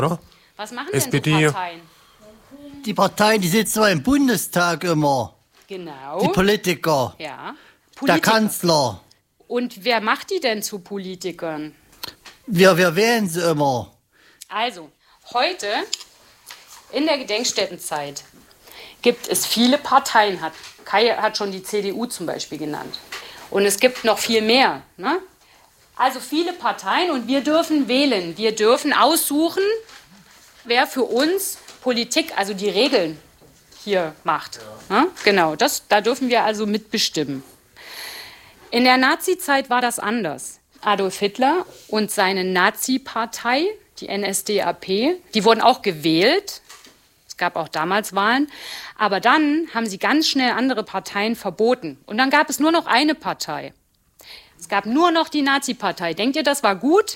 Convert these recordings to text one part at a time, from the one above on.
oder? Was machen SPD. denn so Parteien? Die Parteien, die sitzen zwar im Bundestag immer. Genau. Die Politiker. Ja. Der Kanzler. Und wer macht die denn zu Politikern? Wir wählen sie immer. Also, heute in der Gedenkstättenzeit gibt es viele Parteien. Kai hat schon die CDU zum Beispiel genannt. Und es gibt noch viel mehr. Ne? Also viele Parteien und wir dürfen wählen. Wir dürfen aussuchen, wer für uns Politik, also die Regeln hier macht. Ja. Ne? Genau, da dürfen wir also mitbestimmen. In der Nazizeit war das anders. Adolf Hitler und seine Nazi-Partei, die NSDAP, die wurden auch gewählt. Es gab auch damals Wahlen. Aber dann haben sie ganz schnell andere Parteien verboten. Und dann gab es nur noch eine Partei. Es gab nur noch die Nazi-Partei. Denkt ihr, das war gut?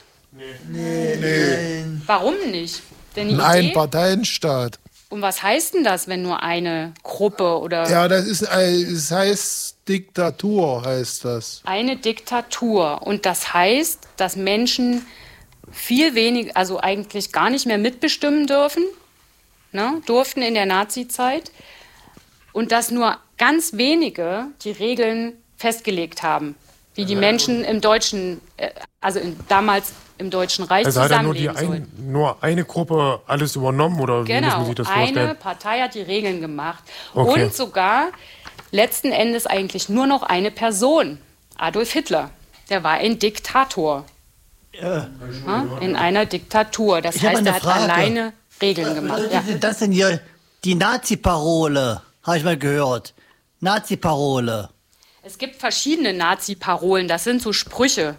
Nee. Warum nicht? Denn die Ein Idee, Parteienstaat. und was heißt denn das, wenn nur eine Gruppe oder Ja, es heißt Diktatur, heißt das. eine Diktatur? Und das heißt, dass Menschen viel weniger, also eigentlich gar nicht mehr mitbestimmen durften in der Nazizeit. Und dass nur ganz wenige die Regeln festgelegt haben, wie die Menschen im Deutschen, damals im Deutschen Reich Also hat er zusammenleben nur eine Gruppe alles übernommen oder wie muss man Genau, sich das eine vorstellen? Partei hat die Regeln gemacht. Okay. Und sogar letzten Endes eigentlich nur noch eine Person, Adolf Hitler. Der war ein Diktator. Ja, in einer Diktatur. Das Ich habe heißt, er eine hat Frage. alleine Regeln gemacht. Ja. Das sind hier die Nazi-Parole, habe ich mal gehört. Nazi-Parole. Es gibt verschiedene Nazi-Parolen. Das sind so Sprüche,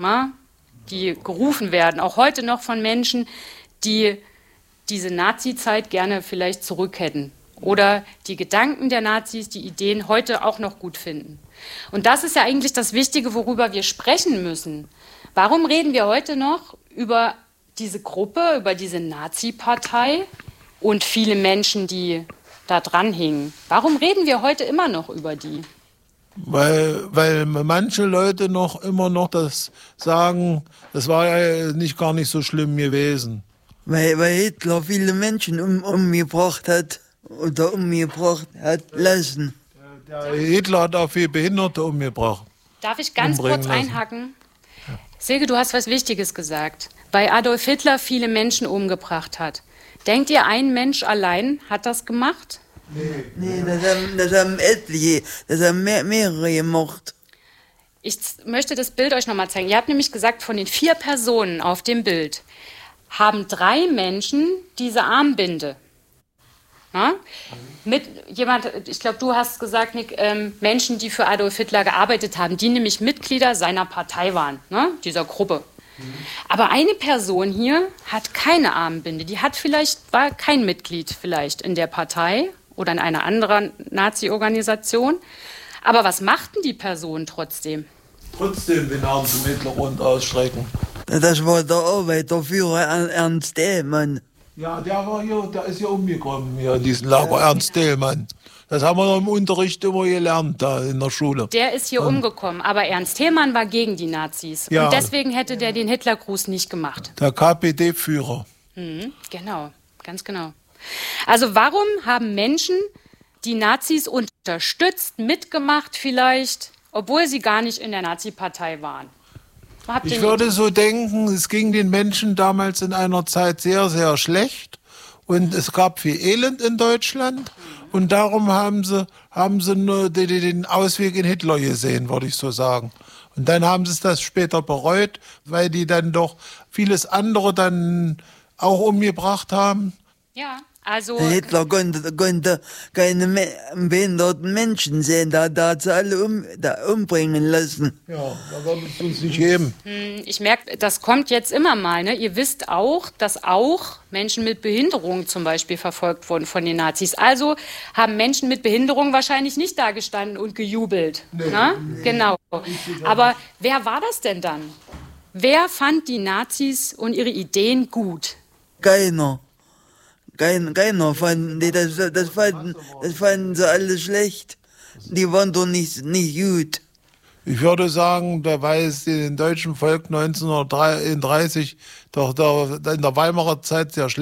die gerufen werden. Auch heute noch von Menschen, die diese Nazi-Zeit gerne vielleicht zurück hätten. Oder die Gedanken der Nazis, die Ideen heute auch noch gut finden. Und das ist ja eigentlich das Wichtige, worüber wir sprechen müssen. Warum reden wir heute noch über diese Gruppe, über diese Nazi-Partei und viele Menschen, die da dran hingen? Warum reden wir heute immer noch über die? Weil manche Leute immer noch das sagen, das war ja gar nicht so schlimm gewesen. Weil Hitler viele Menschen umgebracht hat oder umgebracht hat lassen. Der Hitler hat auch viele Behinderte umgebracht. Darf ich ganz Umbringen kurz lassen. einhaken? Silke, du hast was Wichtiges gesagt. Weil Adolf Hitler viele Menschen umgebracht hat. Denkt ihr, ein Mensch allein hat das gemacht? Nee, das haben etliche, das haben mehrere gemacht. Ich möchte das Bild euch nochmal zeigen. Ihr habt nämlich gesagt, von den 4 Personen auf dem Bild haben 3 Menschen diese Armbinde. Ja? Mit jemand, ich glaube, du hast gesagt, Nick, Menschen, die für Adolf Hitler gearbeitet haben, die nämlich Mitglieder seiner Partei waren, dieser Gruppe. Aber eine Person hier hat keine Armbinde. Die war kein Mitglied vielleicht in der Partei oder in einer anderen Nazi-Organisation. Aber was machten die Personen trotzdem? Trotzdem den Arm zum Hitlerrund ausstrecken. Das war der Arbeiterführer Ernst Thälmann. Ja, der ist hier umgekommen, hier in diesem Lager, Ernst Thälmann. Das haben wir noch im Unterricht immer gelernt, da in der Schule. Der ist hier umgekommen, aber Ernst Thälmann war gegen die Nazis. Ja. Und deswegen hätte der den Hitlergruß nicht gemacht. Der KPD-Führer. Genau, ganz genau. Also warum haben Menschen die Nazis unterstützt, mitgemacht vielleicht, obwohl sie gar nicht in der Nazi-Partei waren? Ich würde so denken, es ging den Menschen damals in einer Zeit sehr, sehr schlecht. Und es gab viel Elend in Deutschland. Und darum haben sie nur den Ausweg in Hitler gesehen, würde ich so sagen. Und dann haben sie das später bereut, weil die dann doch vieles andere dann auch umgebracht haben. Ja, also Hitler konnte keine behinderten Menschen sehen, da hat sie alle umbringen lassen. Ja, da wird es uns nicht geben. ich merke, das kommt jetzt immer mal. Ne? Ihr wisst auch, dass auch Menschen mit Behinderung zum Beispiel verfolgt wurden von den Nazis. Also haben Menschen mit Behinderung wahrscheinlich nicht dagestanden und gejubelt. Nee. Genau. Aber wer war das denn dann? Wer fand die Nazis und ihre Ideen gut? Keiner fanden die, das fanden sie alle schlecht. Die waren doch nicht gut. Ich würde sagen, da war es dem deutschen Volk 1933 doch in der Weimarer Zeit sehr schlecht.